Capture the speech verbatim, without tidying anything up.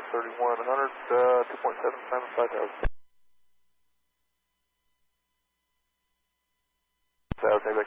thirty-one hundred, uh, two point seven times five thousand. Thousand,